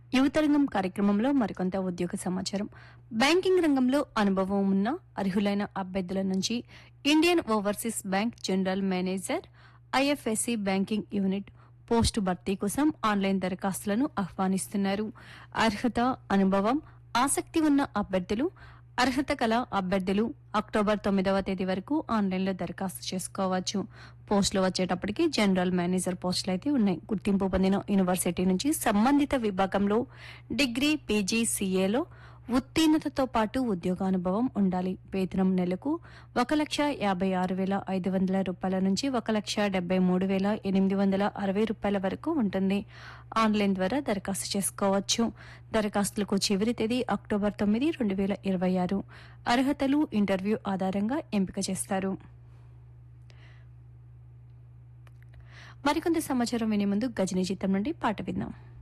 యువతరంగం కార్యక్రమంలో మరికొంత ఉద్యోగ సమాచారం. బ్యాంకింగ్ రంగంలో అనుభవం ఉన్న అర్హులైన అభ్యర్థుల నుంచి Indian overseas bank general manager, IFSC banking unit post భర్తీ కోసం ఆన్లైన్ దరఖాస్తులను ఆహ్వానిస్తున్నారు. అర్హత, అనుభవం, ఆసక్తి ఉన్న అభ్యర్థులు, అర్హత కల అభ్యర్థులు అక్టోబర్ 9వ తేదీ వరకు ఆన్లైన్లో దరఖాస్తు చేసుకోవచ్చు. పోస్టులు వచ్చేటప్పటికి జనరల్ మేనేజర్ పోస్టులు అయితే ఉన్నాయి. గుర్తింపు పొందిన యూనివర్సిటీ నుంచి సంబంధిత విభాగంలో డిగ్రీ, పీజీ, సీఏలో ఉత్తీర్ణతతో పాటు ఉద్యోగానుభవం ఉండాలి. వేతనం నెలకు 1,56,500 రూపాయల నుంచి 1,73,860 రూపాయల వరకు ఉంటుంది. ఆన్లైన్ ద్వారా దరఖాస్తు చేసుకోవచ్చు. దరఖాస్తులకు చివరి తేదీ అక్టోబర్ 9, 2026. అర్హతలు ఇంటర్వ్యూ ఆధారంగా ఎంపిక చేస్తారు. మరికొంత సమాచారం వినే ముందు గజనీ చిత్రం నుండి పాట విందాం.